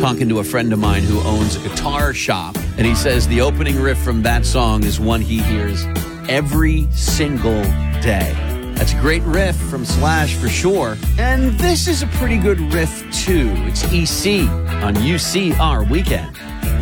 talking to a friend of mine who owns a guitar shop, and he says the opening riff from that song is one he hears every single day. That's a great riff from Slash for sure. And this is a pretty good riff too. It's EC on UCR Weekend.